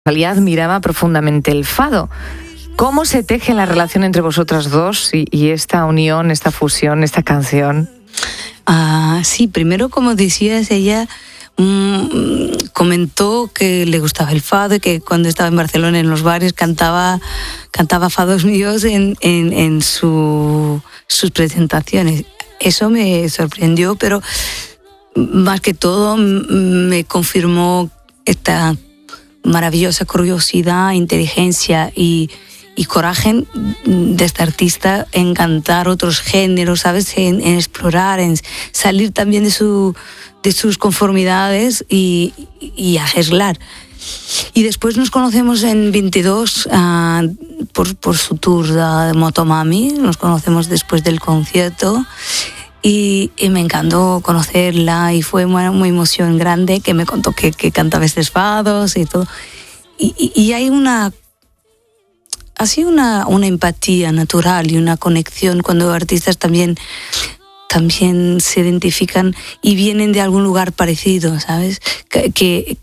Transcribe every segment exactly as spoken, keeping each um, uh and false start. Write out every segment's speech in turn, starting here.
Rosalía admiraba profundamente el fado. ¿Cómo se teje la relación entre vosotras dos y, y esta unión, esta fusión, esta canción? Ah, sí, primero, como decías, ella mmm, comentó que le gustaba el fado y que cuando estaba en Barcelona en los bares cantaba, cantaba fados míos en, en, en su, sus presentaciones. Eso me sorprendió, pero más que todo me confirmó esta maravillosa curiosidad, inteligencia y, y coraje de esta artista en cantar otros géneros, ¿sabes? En, en explorar, en salir también de, su, de sus conformidades y, y arreglar. Y después nos conocemos en veintidós uh, por, por su tour de Motomami, nos conocemos después del concierto. Y, y me encantó conocerla y fue una, una emoción grande que me contó que, que cantaba estos fados y todo. Y, y, y hay una, así una, una empatía natural y una conexión cuando artistas también, también se identifican y vienen de algún lugar parecido, ¿sabes? Que, que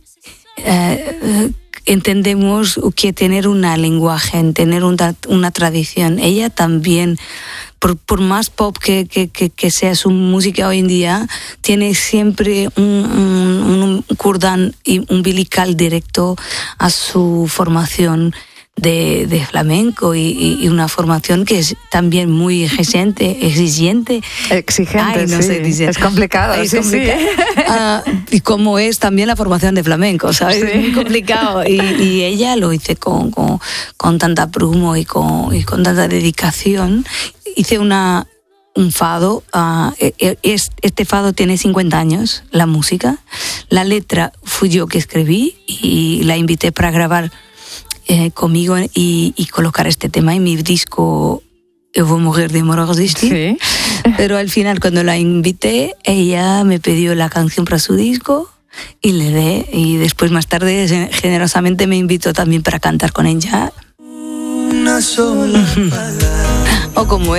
eh, entendemos que tener un lenguaje, tener una, una tradición. Ella también, por, por más pop que, que, que, que sea su música hoy en día, tiene siempre un, un, un cordón umbilical directo a su formación de, de flamenco y, y una formación que es también muy exigente. Exigente. Exigente, Ay, no sí. sé, dice. Es complicado. Es sí, complicado. sí. Uh, y como es también la formación de flamenco, ¿sabes? Sí. Es muy complicado. Y, y ella lo hizo con, con, con tanta prumo y con, y con tanta dedicación. Hice una, un fado. Uh, es, este fado tiene cincuenta años, la música. La letra fui yo que escribí y la invité para grabar Eh, conmigo y, y colocar este tema en mi disco Eu vou morrer de amor a resistir. Sí. Pero al final, cuando la invité, ella me pidió la canción para su disco y le di, y después más tarde generosamente me invitó también para cantar con ella. Una sola palabra. O como